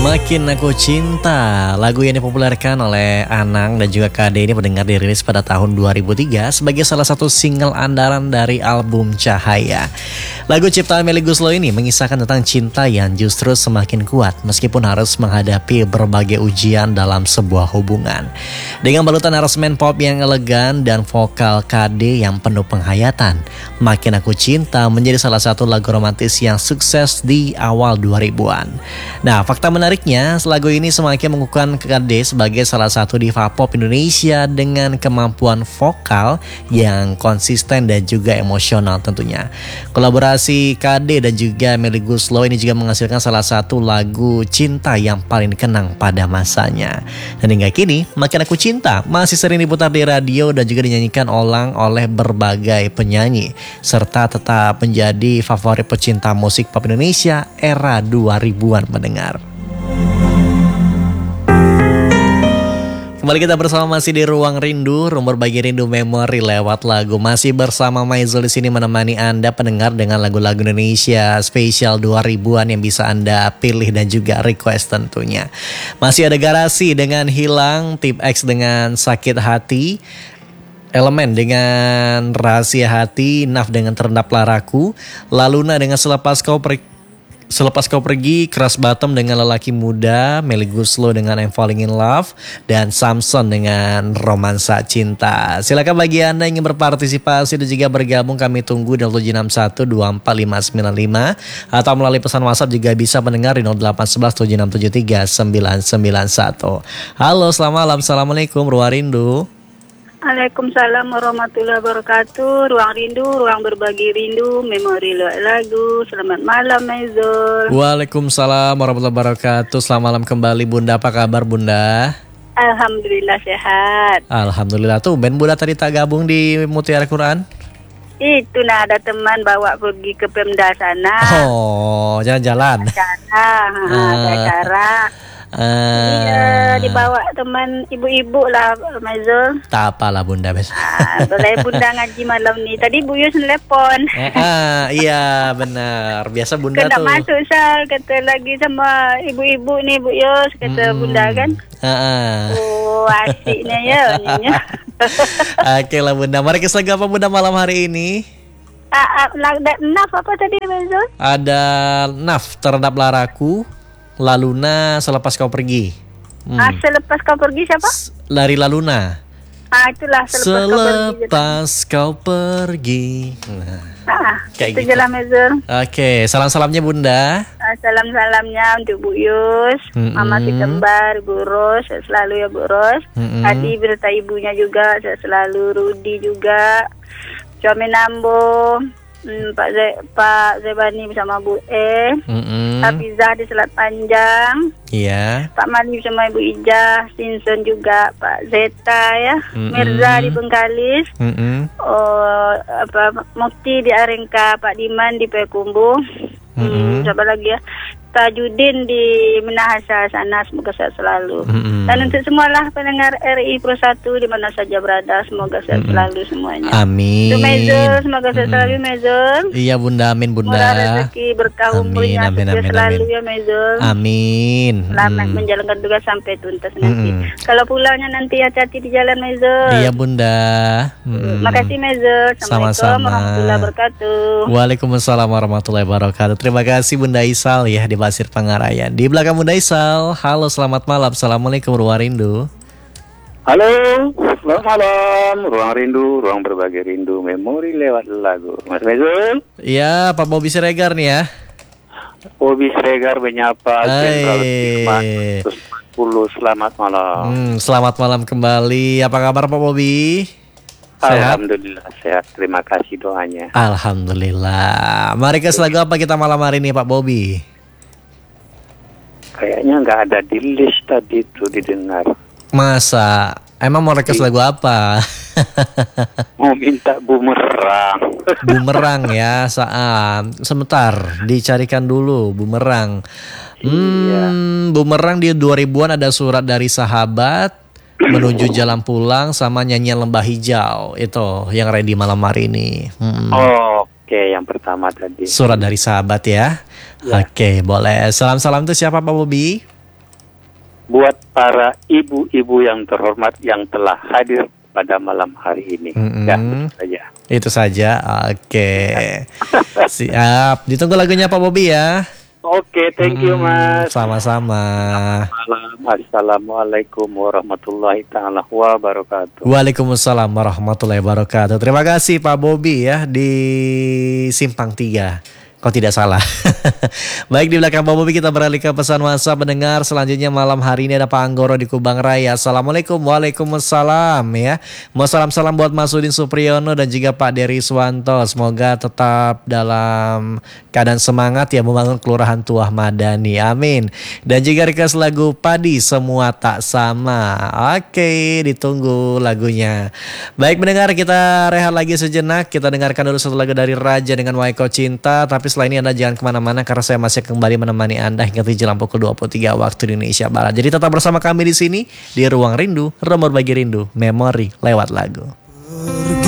Makin Aku Cinta, lagu yang dipopulerkan oleh Anang dan juga KD ini mendengar dirilis pada tahun 2003 sebagai salah satu single andalan dari album Cahaya. Lagu ciptaan Melly Goeslaw ini mengisahkan tentang cinta yang justru semakin kuat meskipun harus menghadapi berbagai ujian dalam sebuah hubungan. Dengan balutan aransemen pop yang elegan dan vokal KD yang penuh penghayatan, Makin Aku Cinta menjadi salah satu lagu romantis yang sukses di awal 2000-an. Nah, fakta menariknya, lagu ini semakin mengukuhkan KD sebagai salah satu diva pop Indonesia dengan kemampuan vokal yang konsisten dan juga emosional tentunya. Kolaborasi KD dan juga Melly Goeslaw ini juga menghasilkan salah satu lagu cinta yang paling dikenang pada masanya. Dan hingga kini, Makin Aku Cinta masih sering diputar di radio dan juga dinyanyikan ulang oleh berbagai penyanyi, serta tetap menjadi favorit pecinta musik pop Indonesia era 2000-an mendengar. Kembali kita bersama masih di Ruang Rindu, berbagi rindu memori lewat lagu. Masih bersama Maizul di sini menemani Anda pendengar dengan lagu-lagu Indonesia spesial 2000-an yang bisa Anda pilih dan juga request tentunya. Masih ada Garasi dengan Hilang, Tip X dengan Sakit Hati, Elemen dengan Rahasia Hati, Naf dengan Terendaplah Raku, Laluna dengan Selepas Kau Pergi, Keras Bottom dengan Lelaki Muda, Melly Goeslaw dengan I'm Falling in Love, dan Samson dengan Romansa Cinta. Silakan bagi Anda yang ingin berpartisipasi dan juga bergabung, kami tunggu di 0761245595 atau melalui pesan WhatsApp juga bisa mendengar di 081176739991. Halo, selamat malam. Assalamualaikum, Ruang Rindu. Waalaikumsalam warahmatullahi wabarakatuh. Ruang Rindu, ruang berbagi rindu, memori lewat lagu. Selamat malam, Maizul. Waalaikumsalam warahmatullahi wabarakatuh. Selamat malam kembali, Bunda. Apa kabar, Bunda? Alhamdulillah sehat. Alhamdulillah. Tuh, Ben Bunda tadi tak gabung di Mutiara Quran? Itu ada teman bawa pergi ke Pemda sana. Oh, jalan-jalan. Ada acara. Iya, dibawa teman ibu-ibu lah, Maizul. Tak apalah, Bunda. Boleh Bunda ngaji malam ni. Tadi Bu Yus nelpon. Iya benar. Biasa Bunda kena tuh. Kena masuk Sal, kata lagi sama ibu-ibu ni Bu Yus, kata Bunda kan. Oh, asiknya ya. Oke lah, Bunda. Mari kita lagu apa, Bunda, malam hari ini? Naf apa tadi, Maizul? Ada Naf, Terendaplah Raku, Laluna, Selepas Kau Pergi. Selepas Kau Pergi siapa? Dari Laluna. Itulah Selepas Kau Pergi. Kayak gitu. Oke, salam-salamnya, Bunda. Salam-salamnya untuk Bu Yus, Mama si kembar, Bu Ros, selalu ya Bu Ros. Adi berita ibunya juga, selalu Rudi juga. Cumi Nambo, Pak Zebani bersama Bu Hafizah di Selat Panjang. Iya. Pak Mali bersama Ibu Ijah, Sinson juga, Pak Zeta ya. Mirza di Bengkalis. Mukti di Arengka, Pak Diman di Payakumbuh. Siapa lagi ya? Tajudin di Minahasa sana, semoga sehat selalu. Dan untuk semualah pendengar RI Pro 1 di mana saja berada, semoga sehat selalu semuanya. Amin. Untuk Maizul, semoga sehat selalu Maizul. Iya Bunda, amin Bunda. Murah rezeki, berkah umurnya selalu ya Maizul. Amin. Selamat menjalankan tugas sampai tuntas nanti. Kalau pulangnya nanti hati-hati di jalan Maizul. Iya Bunda. Makasih Maizul. Assalamualaikum warahmatullahi wabarakatuh. Waalaikumsalam warahmatullahi wabarakatuh. Terima kasih Bunda Isal ya di Pasir Pangarayan. Di belakang Bunda Isal. Halo, selamat malam. Assalamualaikum, Ruang Rindu. Halo, selamat malam. Ruang Rindu, ruang berbagi rindu, memori lewat lagu. Mas Maizul? Iya, Pak Bobby Siregar nih ya. Bobby Siregar menyapa Jenderal Hikmat 10. Selamat malam. Selamat malam kembali. Apa kabar Pak Bobby? Sehat? Alhamdulillah sehat. Terima kasih doanya. Alhamdulillah. Mari ke lagu apa kita malam hari ini Pak Bobby? Kayaknya nggak ada di list tadi tuh didengar. Masa? Emang mau request lagu apa? Mau minta Bumerang. Bumerang ya, sebentar dicarikan dulu Bumerang. Bumerang di 2000-an ada Surat Dari Sahabat, Menuju Jalan Pulang, sama Nyanyian Lembah Hijau. Itu yang ready malam hari ini. Oke, yang pertama tadi. Surat Dari Sahabat ya. Oke, boleh. Salam-salam tuh siapa Pak Bobby? buat para ibu-ibu yang terhormat yang telah hadir pada malam hari ini. Ya, itu saja. Itu saja. Oke. Siap. Ditunggu lagunya Pak Bobi ya. Oke, thank you Mas. Sama-sama. Assalamualaikum warahmatullahi taala wabarakatuh. Waalaikumsalam warahmatullahi wabarakatuh. Terima kasih Pak Bobi ya di Simpang 3. Kok tidak salah. Baik, di belakang Pak Bobi kita beralih ke pesan WhatsApp pendengar. Selanjutnya malam hari ini ada Pak Anggoro di Kubang Raya. Assalamualaikum. Waalaikumsalam ya. Mau salam-salam buat Mas Udin Supriyono dan juga Pak Dery Swanto. Semoga tetap dalam keadaan semangat ya membangun Kelurahan Tuah Madani. Amin. Dan juga request lagu Padi Semua Tak Sama. Oke, ditunggu lagunya. Baik pendengar, kita rehat lagi sejenak. Kita dengarkan dulu satu lagu dari Raja dengan Waiko Cinta. Tapi setelah ini Anda jangan kemana-mana karena saya masih kembali menemani Anda hingga jelang pukul 23 waktu di Indonesia Barat. Jadi tetap bersama kami di sini di Ruang Rindu, Remor Bagi Rindu, Memori lewat lagu.